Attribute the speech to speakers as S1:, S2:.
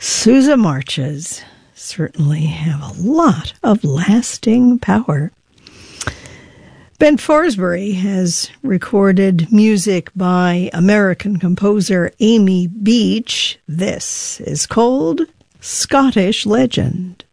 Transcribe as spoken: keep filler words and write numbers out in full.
S1: Sousa marches certainly have a lot of lasting power. Ben Forsberry has recorded music by American composer Amy Beach. This is called Scottish Legend.